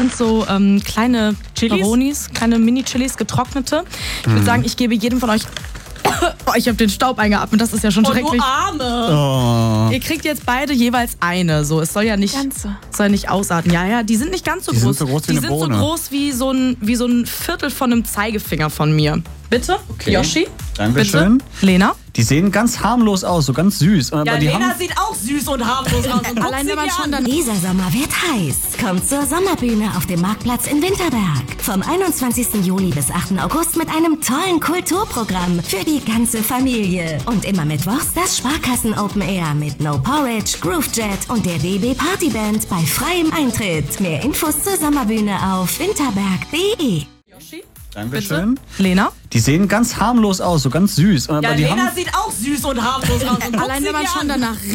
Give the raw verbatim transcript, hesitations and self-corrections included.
sind so ähm, kleine Chilis, kleine Mini-Chilis, getrocknete. Ich würde Mhm. sagen, ich gebe jedem von euch... Oh, ich habe den Staub eingeatmet, das ist ja schon Oh, schrecklich. du Arme. Oh. Ihr kriegt jetzt beide jeweils eine. So, es soll ja nicht, Ganze. soll nicht ausarten. Ja, ja, die sind nicht ganz so Die sind groß. so groß wie die eine sind Bohne. so groß wie so, ein, wie so ein Viertel von einem Zeigefinger von mir. Bitte? Okay. Yoshi? Dankeschön. Bitte? Lena? Die sehen ganz harmlos aus, so ganz süß. Aber Ja, die Lena haben sieht auch süß und harmlos aus. Und Allein wenn man schon dann... Dieser Sommer wird heiß. Kommt zur Sommerbühne auf dem Marktplatz in Winterberg. Vom einundzwanzigsten Juli bis achten August mit einem tollen Kulturprogramm für die ganze Familie. Und immer mittwochs das Sparkassen Open Air mit No Porridge, Groovejet und der D B Partyband bei freiem Eintritt. Mehr Infos zur Sommerbühne auf winterberg punkt de. Yoshi? Dankeschön. Bitte? Lena? Die sehen ganz harmlos aus, so ganz süß. Aber Ja, die Lena haben sieht auch süß und harmlos aus. Und Allein wenn man schon danach